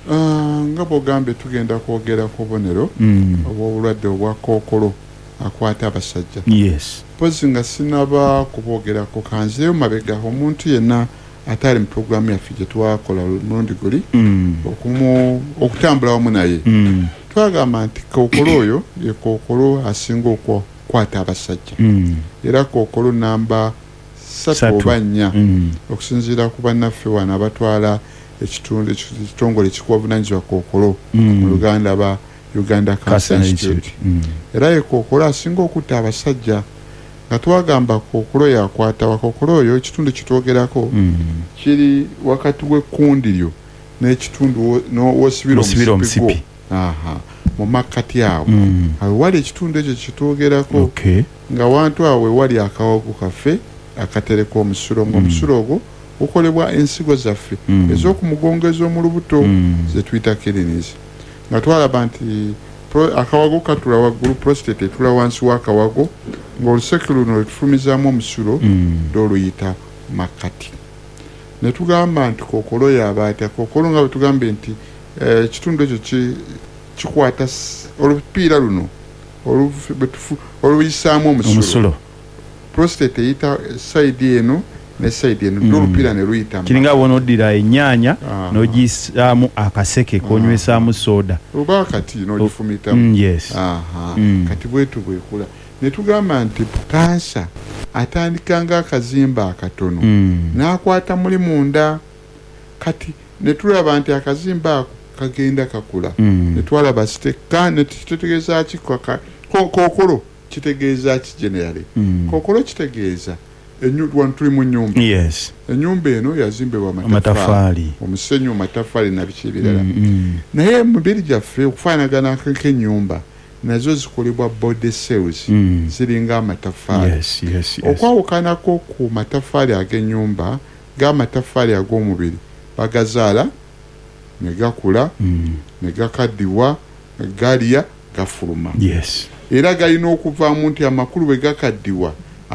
nga bw'ogambye tugenda kwogera ku bubonero obw'obulwadde obwa kookolo akwata abasajja. Yes. Pozi nga sinaba kubwogerako kanzireyo mabega omuntu yenna atali mu puroguramu yaffe gye twakola mulundi guli okutambula wamu naye. Twagamba nti kookolo oyo ye kookolo asinga okukwata abasajja. Era kookolo namba 3 oba 4 okusinziira ku bannaffe wano abatwala ekitongole ekikubavunaanyizibwa kookolo mu Luganda ba Uganda Cancer Institute. Era ye kookolo asinga okutta abasajja. Nga twagamba kookolo yakwata wakookolo oyo ekitundu kitwogerako kiri wakati w'ekkundi lyo n'ekitundu w'osibira omusipi mu makkati awo. Awo wali ekitundu ekyo kitwogerako nga wantu awo wali akawago kaffe akatereka omusulo ng'omusulo ogwo gukolebwa ensigo zaffe ez'okumugongeza omulubuto ze tuyita kidneys. Nga twalaba nti akawago katula waggulu, prostate etula wansi w'akawago, ng'oluseke luno lwetufulumizaamu omusulo oluyita makkati. Ne tugamba nti kookolo yaba atya. Kookolo nga bwe tugambe nti ekitundu ekyo kikwata olupiira luno oluyisaamu omusulo. Prostate eyita sayidi eno ne sayidi eno n'olupiira ne luyita. Kiringa bw'onoddira ennyaanya n'ogiyisaamu akaseke k'onywesaamu soda. Oba kati n'ogifumitamu. Yes. Kati bwetu bwekula. Ne tugamba nti kansa atandika ng'akazimba akatono n'akwata muli munda. Kati ne tulaba nti akazimba ako kagenda kakula. Ne twalaba ne kitegeeza ki kookolo kitegeeza ki generally. Kookolo kitegeeza wano tuli mu nnyumba. Yes. Ennyumba eno yazimbibwa amataffaali, omusenyu, amataffaali na biki ebirala. Naye emibiri gyaffe okufaanagana nk'ennyumba nazo zikolebwa body cells ziringa amataffaali. Okwawukanako ku mataffaali ag'ennyumba g'amataffaali ag'omubiri bagazaala ne gakula ne gakaddiwa ne galya gafuluma. Era galina okuvaamu nti amakulu bwe gakaddiwa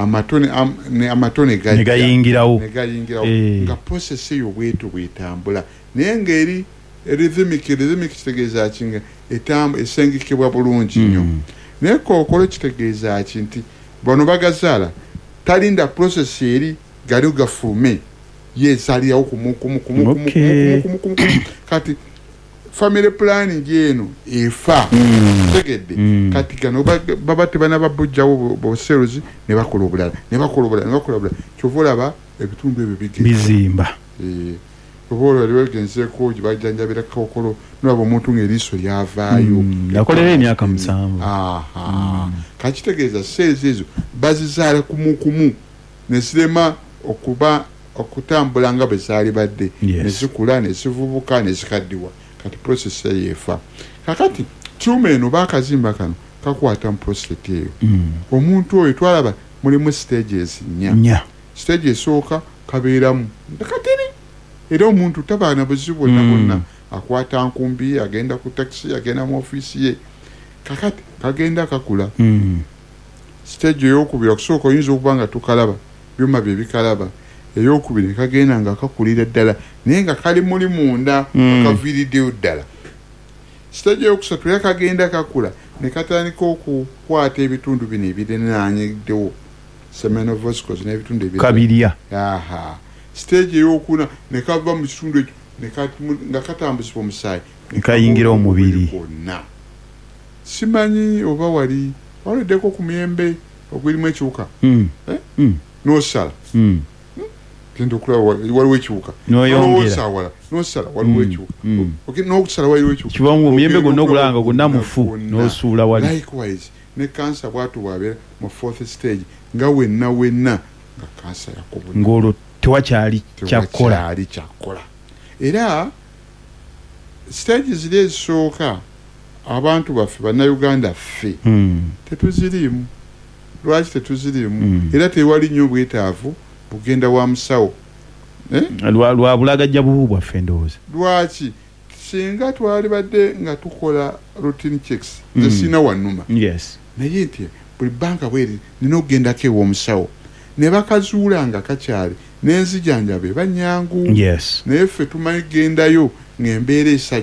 amatone gayingirawo nga process eyo bwetu bwetambula naye ngeri rhythmic kitegeeza kinga esengekebwa bulungi nnyo. Naye kookolo kitegeeza ki nti bano bagazaala talinda process eri gali gafulume yeesalirawo kumu. Kati family planning eno efa tegedde kati gano baba tebana babujjawo boserozi ne bakola obulala kyova olaba ebitundu ebyo bizimba. Oba olwaliwo genzeko gibajjanjabira kookolo nolaba omuntu ng'eriiso lyavaayo yakolera emyaka 7. Kakitegeeza seezi ezo bazizaala kumu ne zirema okutambula nga bwe zaali badde ne zikula ne zivubuka ne zikaddiwa. Kati process yeefa. Kakati kyuma eno baakazimba kano kakwata mu prostate eyo. Omuntu oyo twalaba mulimu stages 4. Stage esooka kabeeramu katini. Era omuntu tabaana buzibu bonna akwata nkumbi, agenda ku taxi, agenda mu ofiisi ye. Kakati kagenda kakula. Stage ey'okubiri okusooka oyinza okuba nga tukalaba byuma bye bikalaba. Ey'okubiri kagenda nga kakulira ddala naye nga kali muli munda kaviiriddeyo ddala. Stage ey'okusatu era kagenda kakula ne katandika okukwata ebitundu bino ebirinaanyiddewo seminal vesicles n'ebitundu kabirya. Stage ey'okuna ne kava mu kitundu ekyo nga katambuzibwa omusaayi ne kayingira omubiri gwonna. Simanyi oba waliddeko ku muyembe ogwirimu ekiwuka n'osala genda okulaba waliwo ekiwuka n'osala waliwo ekiwuka n'okusala waliwo ekiwuka kibamu omuyembe gwonna ogulanga gwonna mufu n'osuula wali. Likewise ne kansa bwatu bwabeera mu 4th stage nga wenna nga kansa yakobona ng'olwo tewakyali kyakkola. Era stage ziri ezisooka abantu baffe bannayuganda ffe tetuziriimu. Lwaki tetuziriimu? Era tewali nnyo bwetaavu bugenda wa musawo lwa bulagajja bubu bwaffe ndowooza. Lwaki? Singa twali badde nga tukola routine checks ze sina wannuma. Naye nti buli banka bweri nina okugendako ew'omusawo ne bakazuula nga kakyali n'enzijanjabe bannyangu. Naye ffe tumanyi gendayo ng'embeera esajja